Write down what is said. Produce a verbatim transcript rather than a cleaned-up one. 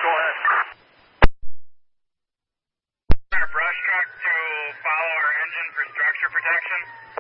Go ahead. Our brush truck to follow our engine for structure protection.